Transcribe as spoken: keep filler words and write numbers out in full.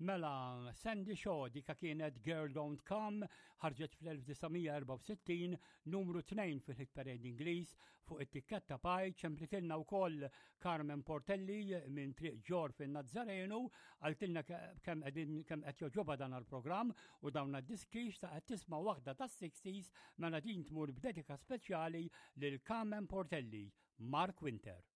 Mela, Sandy Shaw dika kienet Girl Don't Come, ħarġet fl-1964 numru tnejn fil-hit parade Ingliż fuq it-tikketta paj, ċempritilna wkoll Carmen Portelli minn Triq Ġor fin-Nazzarenu, għaltilna kemm qed joġobha dan għall-programm u dawn id-diski xtaqgħet tisma' waħda tas-sixties mela din tmur b'dedika speċjali lil Carmen Portelli, Mark Winter.